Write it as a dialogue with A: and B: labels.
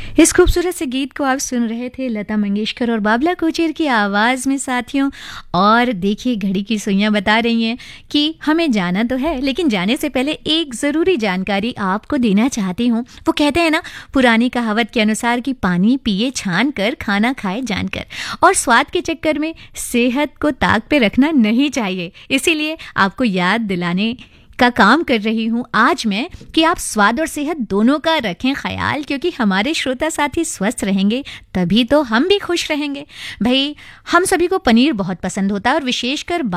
A: इस खूबसूरत से गीत को आप सुन रहे थे लता मंगेशकर और बाबला कोचर की आवाज़ में साथियों। और देखिए घड़ी की सुइयां बता रही हैं कि हमें जाना तो है, लेकिन जाने से पहले एक ज़रूरी जानकारी आपको देना चाहती हूँ। वो कहते हैं ना, पुरानी कहावत के अनुसार कि पानी पिए छान कर, खाना खाए जानकर। और स्वाद के चक्कर में सेहत को ताक पे रखना नहीं चाहिए। इसीलिए आपको याद दिलाने का काम कर रही हूँ आज मैं कि आप स्वाद और सेहत दोनों का रखें ख्याल, क्योंकि हमारे श्रोता साथी स्वस्थ रहेंगे तभी तो हम भी खुश रहेंगे। भाई, हम सभी को पनीर बहुत पसंद होता है और विशेषकर